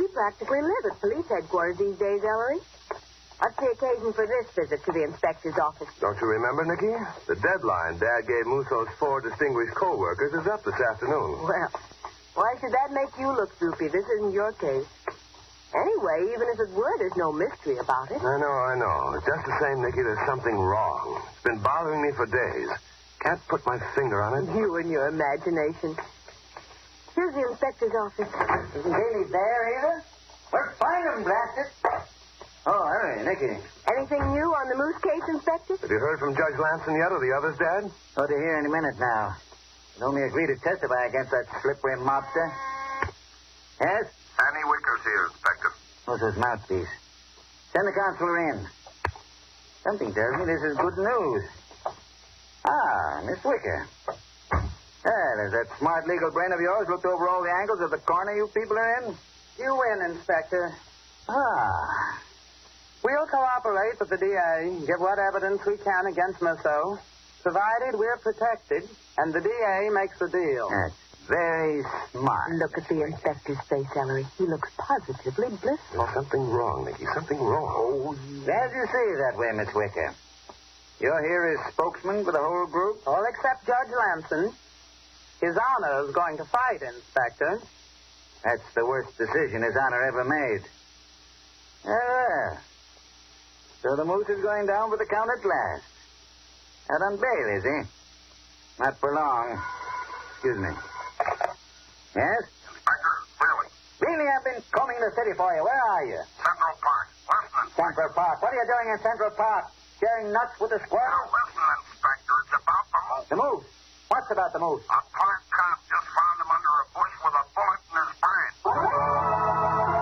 We practically live at police headquarters these days, Ellery. What's the occasion for this visit to the inspector's office? Don't you remember, Nicky? The deadline Dad gave Musso's 4 distinguished co-workers is up this afternoon. Well, why should that make you look droopy? This isn't your case. Anyway, even if it were, there's no mystery about it. I know. Just the same, Nicky, there's something wrong. It's been bothering me for days. Can't put my finger on it. You and your imagination. Here's the inspector's office. Isn't Haley there either? We're find him, blast it. Oh, hey, Nicky. Anything new on the Moose case, Inspector? Have you heard from Judge Lamson yet or the others, Dad? Ought to hear any minute now. He'll only agree to testify against that slippery mobster. Yes? Annie Wicker's here, Inspector. What's his mouthpiece? Send the counselor in. Something tells me this is good news. Ah, Miss Wicker. Well, has that smart legal brain of yours looked over all the angles of the corner you people are in? You win, Inspector. Ah. We'll cooperate with the DA, give what evidence we can against Musso, provided we're protected, and the DA makes the deal. That's very smart. Look at the inspector's face, Ellery. He looks positively blissful. There's something wrong, Nicky. Something wrong. Oh, glad you see it that way, Miss Wicker. You're here as spokesman for the whole group? All except Judge Lamson. His Honor is going to fight, Inspector. That's the worst decision His Honor ever made. Ah, so the Moose is going down for the count at last. Out on bail, is he? Not for long. Excuse me. Yes? Inspector, really? Really, I've been combing the city for you. Where are you? Central Park. Listen, Central Park. What are you doing in Central Park? Sharing nuts with the Now, squirrel? listen, Inspector. It's about the Moose. The Moose. What's about the Moose? A park cop just found him under a bush with a bullet in his brain.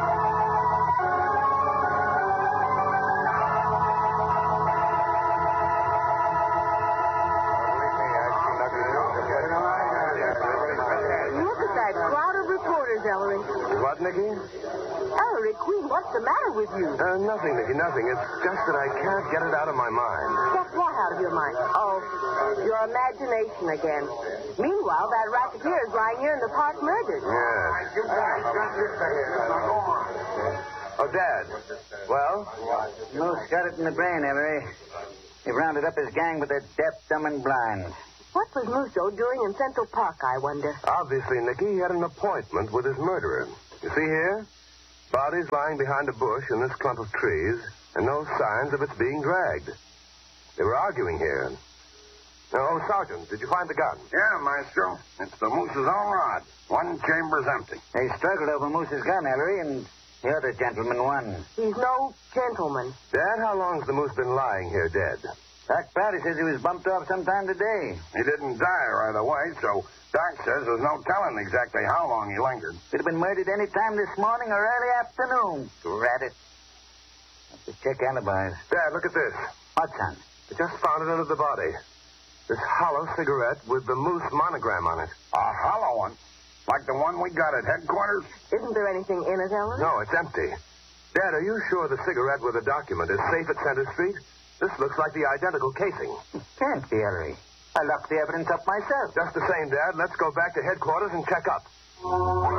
Look at that crowd of reporters, Ellery. What, Nicky? Ellery Queen, what's the matter with you? Nothing, Nicky, nothing. It's just that I can't get it out of my mind. Get what out of your mind? Oh, your imagination again. Meanwhile, that racketeer is lying here in the park murdered. Yes. Oh, Dad. Well? Moose got it in the brain, Ellery. He rounded up his gang with the deaf, dumb, and blind. What was Musso doing in Central Park, I wonder? Obviously, Nicky, he had an appointment with his murderer. You see here? Body's lying behind a bush in this clump of trees, and no signs of its being dragged. They were arguing here. Oh, Sergeant, did you find the gun? Yeah, Maestro. It's the Moose's own rod. One chamber's empty. They struggled over Moose's gun, Ellery, and the other gentleman won. He's no gentleman. Dad, how long's the Moose been lying here dead? Doc Prouty says he was bumped off sometime today. He didn't die right away, so Doc says there's no telling exactly how long he lingered. Could have been murdered any time this morning or early afternoon. Drat it. Have to check alibis. Dad, look at this. What, son? I just found it under the body. This hollow cigarette with the Moose monogram on it. A hollow one? Like the one we got at headquarters? Isn't there anything in it, Ellery? No, it's empty. Dad, are you sure the cigarette with the document is safe at Center Street? This looks like the identical casing. Can't be, Ellery. I locked the evidence up myself. Just the same, Dad. Let's go back to headquarters and check up.